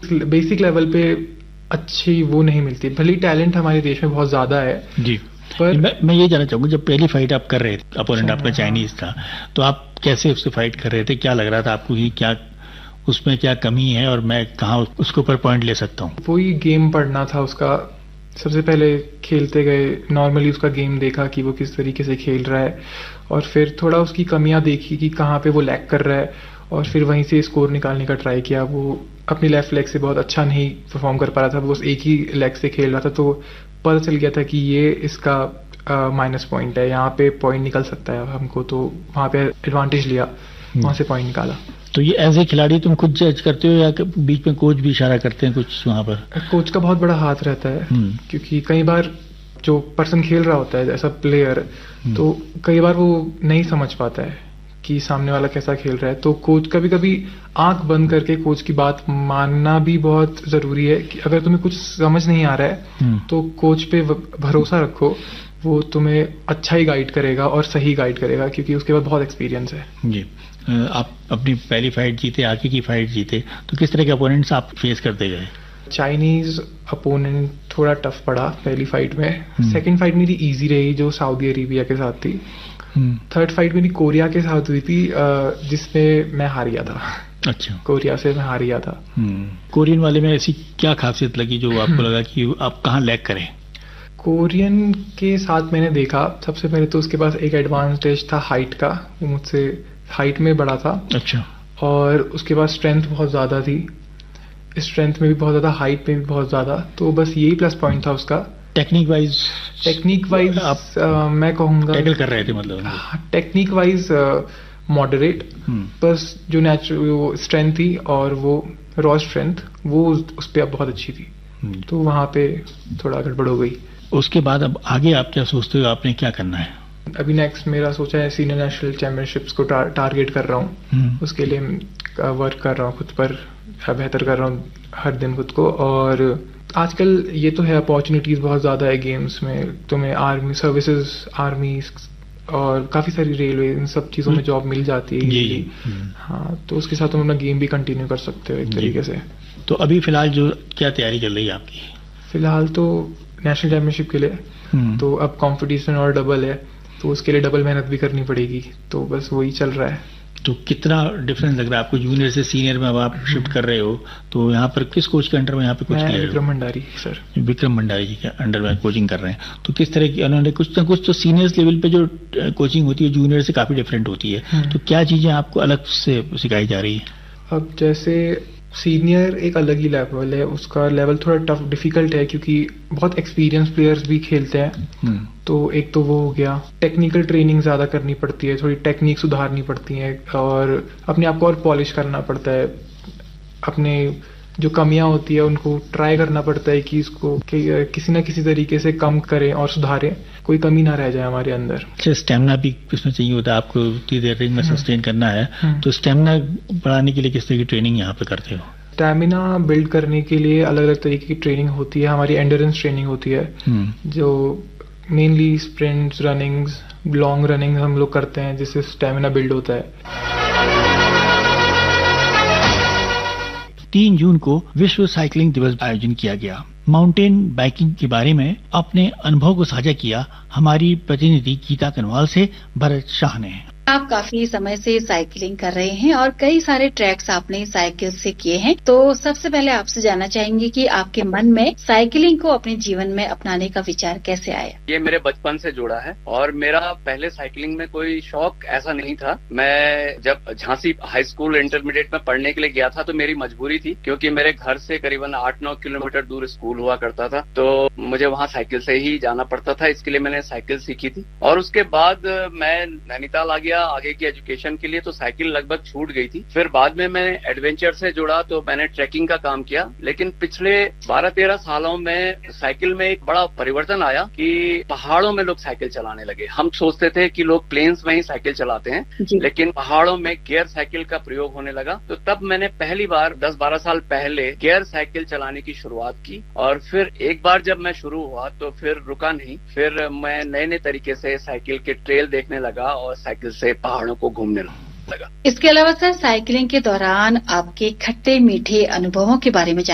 Basic level पे अच्छी वो नहीं मिलती। भले ही टैलेंट हमारे देश में बहुत ज्यादा है जी, पर मैं ये जानना चाहूंगा, जब पहली फाइट आप कर रहे थे, अपोनेंट आपका चाइनीज था, तो आप कैसे उससे फाइट कर रहे थे? क्या लग रहा था आपको कि क्या उसमें क्या कमी है और मैं कहाँ उसके ऊपर पॉइंट ले सकता हूँ? वही गेम पढ़ना था उसका। सबसे पहले खेलते गए, नॉर्मली उसका गेम देखा कि वो किस तरीके से खेल रहा है, और फिर थोड़ा उसकी कमियां देखी कि कहाँ पे वो लैग कर रहा है, और फिर वहीं से स्कोर निकालने का ट्राई किया। वो अपनी लेफ्ट लेग से बहुत अच्छा नहीं परफॉर्म कर पा रहा था, वो बस एक ही लेग से खेल रहा था, तो पता चल गया था कि ये इसका माइनस पॉइंट है, यहाँ पे पॉइंट निकल सकता है हमको, तो वहाँ पे एडवांटेज लिया, वहाँ से पॉइंट निकाला। तो ये एज ए खिलाड़ी तुम खुद जज करते हो या बीच में कोच भी इशारा करते हैं कुछ वहाँ पर? कोच का बहुत बड़ा हाथ रहता है, क्योंकि कई बार जो पर्सन खेल रहा होता है ऐसा प्लेयर, तो कई बार वो नहीं समझ पाता है कि सामने वाला कैसा खेल रहा है, तो कोच कभी कभी आंख बंद करके कोच की बात मानना भी बहुत जरूरी है। कि अगर तुम्हें कुछ समझ नहीं आ रहा है तो कोच पे भरोसा रखो, वो तुम्हें अच्छा ही गाइड करेगा और सही गाइड करेगा, क्योंकि उसके बाद बहुत एक्सपीरियंस है। जी, आप अपनी पहली फाइट जीते, आगे की फाइट जीते, तो किस तरह के अपोनेंट्स आप फेस करते गए? चाइनीज अपोनेंट थोड़ा टफ पड़ा पहली फाइट में। सेकंड फाइट मेरी इजी रही, जो सऊदी अरेबिया के साथ थी। थर्ड फाइट मेरी कोरिया के साथ हुई थी, जिसमें मैं हार गया था। अच्छा, कोरिया से मैं हार गया था। कोरियन वाले में ऐसी क्या खासियत लगी जो आपको लगा कि आप कहाँ लैग करें? कोरियन के साथ मैंने देखा, सबसे पहले तो उसके पास एक एडवांटेज था हाइट का, वो मुझसे हाइट में बड़ा था। अच्छा। और उसके पास स्ट्रेंथ बहुत ज्यादा थी, स्ट्रेंथ में भी बहुत ज्यादा, हाइट में भी बहुत ज्यादा, तो बस यही प्लस पॉइंट था उसका। टेक्निक वाइज आप मैं कहूँगा टैकल कर रहे थे, मतलब टेक्निक वाइज मॉडरेट, बस जो नेचुरल स्ट्रेंथ थी और वो रॉ स्ट्रेंथ, वो उस पर बहुत अच्छी थी, तो वहां पे थोड़ा गड़बड़ हो गई। उसके बाद अब आगे आप क्या सोचते हो, आपने क्या करना है? अभी नेक्स्ट मेरा सोचा है सीनियर नेशनल चैंपियनशिप्स को टारगेट कर रहा हूँ, उसके लिए वर्क कर रहा हूँ, खुद पर बेहतर कर रहा हूँ हर दिन खुद को। और आजकल ये तो है, अपॉर्चुनिटीज बहुत ज़्यादा है गेम्स में, तुम्हें आर्मी सर्विसेज, आर्मी और काफ़ी सारी रेलवे, इन सब चीज़ों में जॉब मिल जाती है इजीली। हाँ, तो उसके साथ तुम अपना गेम भी कंटिन्यू कर सकते हो एक तरीके से। तो अभी फिलहाल जो क्या तैयारी चल रही है आपकी? फिलहाल तो नेशनल चैंपियनशिप के लिए, तो अब कंपटीशन और डबल है, तो उसके लिए डबल मेहनत भी करनी पड़ेगी, तो बस वही चल रहा है। तो कितना डिफरेंस लग रहा है आपको जूनियर से सीनियर में? अब आप शिफ्ट कर रहे हो, तो यहाँ पर किस कोच के अंडर में यहाँ पे कोच कर रहे हो? विक्रम भंडारी सर। विक्रम भंडारी जी के अंडर में कोचिंग कर रहे हैं, तो किस तरह की उन्होंने कुछ ना कुछ तो सीनियर्स लेवल पे जो कोचिंग होती है जूनियर से काफी डिफरेंट होती है, तो क्या चीजें आपको अलग से सिखाई जा रही है? अब जैसे सीनियर एक अलग ही लेवल है, उसका लेवल थोड़ा टफ डिफिकल्ट है, क्योंकि बहुत एक्सपीरियंस प्लेयर्स भी खेलते हैं, तो एक तो वो हो गया। टेक्निकल ट्रेनिंग ज्यादा करनी पड़ती है, थोड़ी टेक्निक सुधारनी पड़ती है, और अपने आप को और पॉलिश करना पड़ता है, अपने जो कमियां होती है उनको ट्राई करना पड़ता है कि इसको किसी ना किसी तरीके से कम करें और सुधारें, कोई कमी ना रह जाए हमारे अंदर। स्टेमिना भी इसमें चाहिए होता है, आपको उतनी देर रिंग में सस्टेन करना है, तो स्टेमिना बढ़ाने के लिए किस तरह की ट्रेनिंग यहाँ पे करते हो? स्टेमिना बिल्ड करने के लिए अलग अलग तरीके की ट्रेनिंग होती है, हमारी एंड्योरेंस ट्रेनिंग होती है, जो mainly sprints, runnings, long running हम लोग करते हैं, जिससे स्टेमिना बिल्ड होता है। 3 जून को विश्व साइकिलिंग दिवस आयोजन किया गया। माउंटेन बाइकिंग के बारे में अपने अनुभव को साझा किया हमारी प्रतिनिधि गीता कनवाल से भरत शाह ने। आप काफी समय से साइकिलिंग कर रहे हैं और कई सारे ट्रैक्स आपने साइकिल से किए हैं, तो सबसे पहले आपसे जानना चाहेंगे कि आपके मन में साइकिलिंग को अपने जीवन में अपनाने का विचार कैसे आया? ये मेरे बचपन से जुड़ा है और मेरा पहले साइकिलिंग में कोई शौक ऐसा नहीं था। मैं जब झांसी हाई स्कूल इंटरमीडिएट में पढ़ने के लिए गया था तो मेरी मजबूरी थी, क्योंकि मेरे घर से करीबन 8-9 किलोमीटर दूर स्कूल हुआ करता था, तो मुझे वहाँ साइकिल से ही जाना पड़ता था। इसके लिए मैंने साइकिल सीखी थी और उसके बाद मैं नैनीताल आ गया आगे की एजुकेशन के लिए, तो साइकिल लगभग छूट गई थी। फिर बाद में मैं एडवेंचर से जुड़ा तो मैंने ट्रैकिंग का काम किया, लेकिन पिछले 12-13 सालों में साइकिल में एक बड़ा परिवर्तन आया कि पहाड़ों में लोग साइकिल चलाने लगे। हम सोचते थे कि लोग प्लेन्स में ही साइकिल चलाते हैं, लेकिन पहाड़ों में गियर साइकिल का प्रयोग होने लगा। तो तब मैंने पहली बार 10-12 साल पहले गियर साइकिल चलाने की शुरुआत की, और फिर एक बार जब मैं शुरू हुआ तो फिर रुका नहीं, फिर मैं नए नए तरीके से साइकिल के ट्रेल देखने लगा और साइकिल से पहाड़ों को घूमने लगा। इसके अलावा सर, साइकिलिंग के दौरान आपके खट्टे मीठे अनुभवों के बारे में